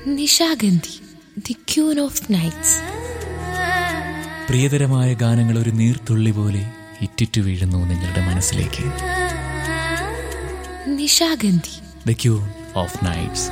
Nishagandhi, the queen of nights. പ്രിയതരമായ ഗാനങ്ങൾ ഒരു നീർത്തുള്ളി പോലെ ഇറ്റിറ്റു വീഴുന്നു നിങ്ങളുടെ മനസ്സിലേക്ക്. Nishagandhi, the queen of nights.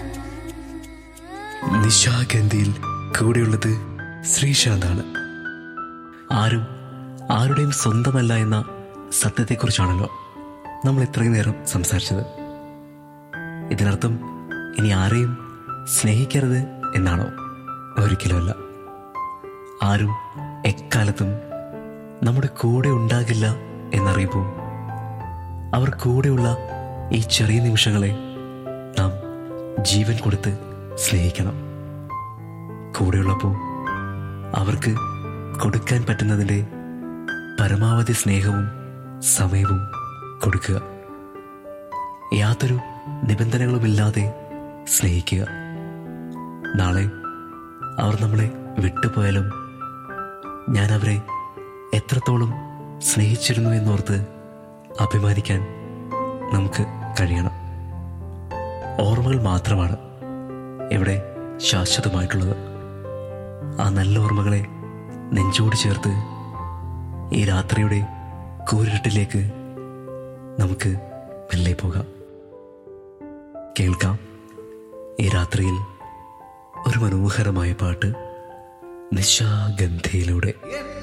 നിശാഗന്ധിയിൽ കൂടെയുള്ളത് ശ്രീശാന്താണ്. ആരും ആരുടെയും സ്വന്തമല്ല എന്ന സത്യത്തെക്കുറിച്ചാണല്ലോ നമ്മൾ ഇത്രയും നേരം സംസാരിച്ചത്. ഇതിനർത്ഥം ഇനി ആരെയും സ്നേഹിക്കരുത് എന്നാണോ? ഒരിക്കലുമല്ല. ആരും എക്കാലത്തും നമ്മുടെ കൂടെ ഉണ്ടാകില്ല എന്നറിയുമ്പോൾ അവർ കൂടെയുള്ള ഈ ചെറിയ നിമിഷങ്ങളെ നാം ജീവൻ കൊടുത്ത് സ്നേഹിക്കണം. കൂടെയുള്ളപ്പോൾ അവർക്ക് കൊടുക്കാൻ പറ്റുന്നതിൻ്റെ പരമാവധി സ്നേഹവും സമയവും കൊടുക്കുക. യാതൊരു നിബന്ധനകളുമില്ലാതെ സ്നേഹിക്കുക. നാളെ അവർ നമ്മളെ വിട്ടുപോയാലും ഞാൻ അവരെ എത്രത്തോളം സ്നേഹിച്ചിരുന്നു എന്നോർത്ത് അഭിമാനിക്കാൻ നമുക്ക് കഴിയണം. ഓർമ്മകൾ മാത്രമാണ് ഇവിടെ ശാശ്വതമായിട്ടുള്ളത്. ആ നല്ല ഓർമ്മകളെ നെഞ്ചോട് ചേർത്ത് ഈ രാത്രിയുടെ കൂരിരുട്ടിലേക്ക് നമുക്ക് മെല്ലെ പോകാം. കേൾക്കാം ഈ രാത്രിയിൽ ഒരു മനോഹരമായ പാട്ട് നിശാഗന്ധിയിലൂടെ.